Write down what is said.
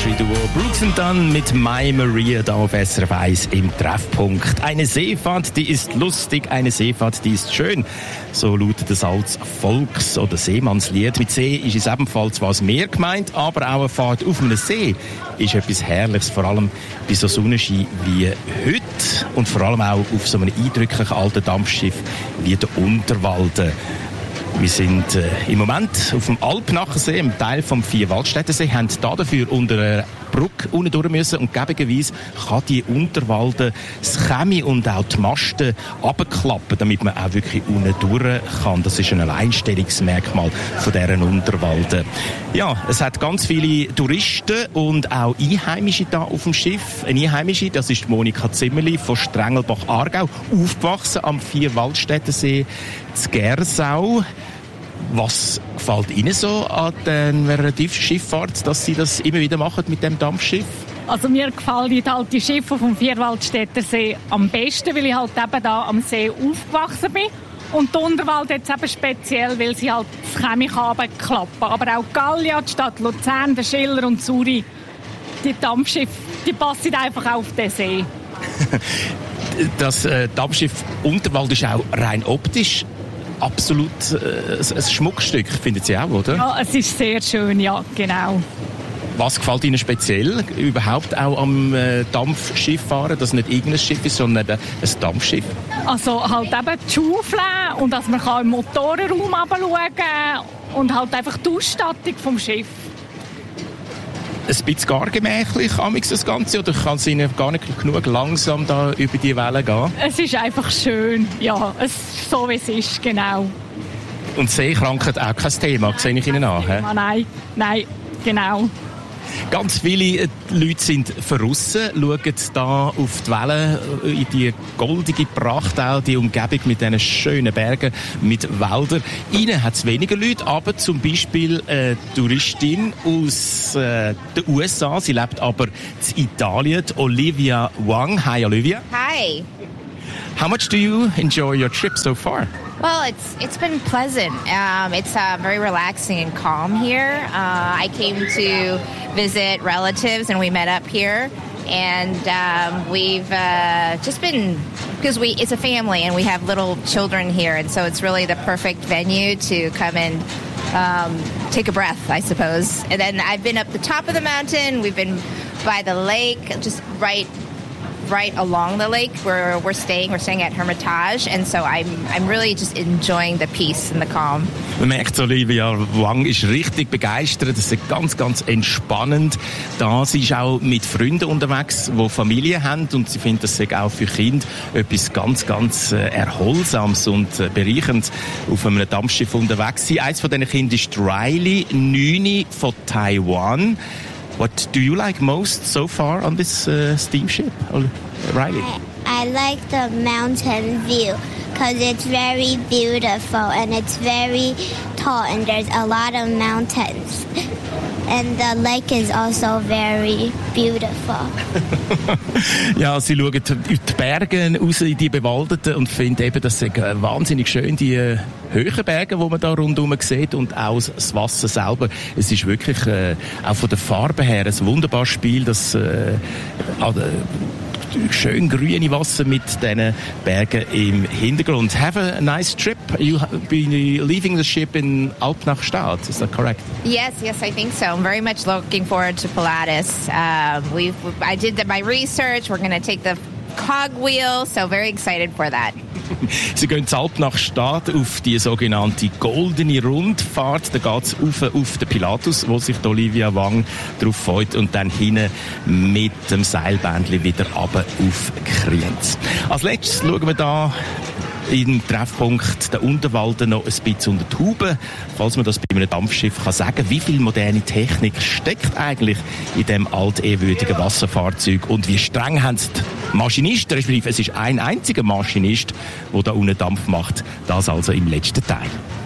Country-Duo Brooks & Dunn mit My Maria da auf SRF 1 im Treffpunkt. Eine Seefahrt, die ist lustig, eine Seefahrt, die ist schön. So lautet es als Volks- oder Seemannslied. Mit See ist es ebenfalls was mehr gemeint, aber auch eine Fahrt auf einem See ist etwas Herrliches, vor allem bei so Sonnenschein wie heute und vor allem auch auf so einem eindrücklichen alten Dampfschiff wie der Unterwalden. Wir sind im Moment auf dem Alpnachensee, einem Teil vom Vierwaldstättersee, haben dafür unter einer Brücke unten durch müssen und gegebenweise kann die Unterwalden das Chemie und auch die Masten runterklappen, damit man auch wirklich unten durch kann. Das ist ein Alleinstellungsmerkmal von deren Unterwalden. Ja, es hat ganz viele Touristen und auch Einheimische da auf dem Schiff. Eine Einheimische, das ist Monika Zimmerli von Strengelbach-Aargau, aufgewachsen am Vierwaldstättersee zu Gersau. Was gefällt Ihnen so an der Tiefschifffahrt, dass Sie das immer wieder machen mit dem Dampfschiff? Also mir gefallen halt die Schiffe vom Vierwaldstättersee am besten, weil ich halt eben da am See aufgewachsen bin. Und die Unterwald jetzt eben speziell, weil sie halt das Chemikabel klappen. Aber auch Gallia, die Stadt Luzern, der Schiller und Zürich, die Dampfschiffe, die passen einfach auf den See. Das Dampfschiff Unterwald ist auch rein optisch absolut ein Schmuckstück, finden Sie auch, oder? Ja, es ist sehr schön, ja, genau. Was gefällt Ihnen speziell überhaupt auch am Dampfschiff fahren, dass es nicht irgendein Schiff ist, sondern ein Dampfschiff? Also halt eben die Schaufel und dass man im Motorenraum runterschauen kann und halt einfach die Ausstattung vom Schiff. Ein bisschen gar gemächlich, das Ganze, oder kann es Ihnen gar nicht genug langsam da über die Wellen gehen? Es ist einfach schön, ja, so wie es ist, genau. Und Seekrankheit auch kein Thema, sehe ich Ihnen an? Nein, genau. Ganz viele Leute sind verrissen, schauen da auf die Wellen, in die goldige Pracht, auch die Umgebung mit diesen schönen Bergen, mit Wäldern. Innen hat es weniger Leute, aber zum Beispiel eine Touristin aus den USA, sie lebt aber in Italien, Olivia Wang. Hi Olivia. Hi. How much do you enjoy your trip so far? Well, it's been pleasant. It's very relaxing and calm here. I came to visit relatives and we met up here. And we've just been, because it's a family and we have little children here. And so it's really the perfect venue to come and take a breath, I suppose. And then I've been up the top of the mountain. We've been by the lake, just right along the lake where we're staying at Hermitage, and so I'm really just enjoying the peace and the calm. Man merkt, Olivia Wang ist richtig begeistert, das ist ganz, ganz entspannend. Da sie ist auch mit Freunden unterwegs, die Familie haben, und sie findet, das sei auch für Kinder etwas ganz, ganz Erholsames und bereicherndes auf einem Dampfschiff unterwegs sein. Eines von diesen Kindern ist Riley, 9 von Taiwan. What do you like most so far on this steamship, Riley? I like the mountain view because it's very beautiful and it's very tall and there's a lot of mountains. And the lake is also very beautiful. Ja, sie schauen in die Berge raus, in die bewaldeten, und finden eben, das ist wahnsinnig schön, die hohen Berge, die man da rundherum sieht, und auch das Wasser selber. Es ist wirklich auch von der Farbe her ein wunderbares Spiel, das schön grüne Wasser mit diesen Bergen im Hintergrund. Have a nice trip. You be leaving the ship in Alpnachstad, is that correct? Yes, I think so. I'm very much looking forward to Pilatus. I did my research. We're going to take the cogwheel, so very excited for that. Sie gehen zu Alpnachstad auf die sogenannte goldene Rundfahrt. Da geht es auf den Pilatus, wo sich Olivia Wang drauf freut, und dann hinten mit dem Seilbändchen wieder runter auf Kriens. Als letztes schauen wir da im Treffpunkt der Unterwalden noch ein bisschen unter die Haube, falls man das bei einem Dampfschiff kann sagen. Wie viel moderne Technik steckt eigentlich in dem altehrwürdigen Wasserfahrzeug, und wie streng haben es die Maschinisten, respektive es ist ein einziger Maschinist, der da unten Dampf macht. Das also im letzten Teil.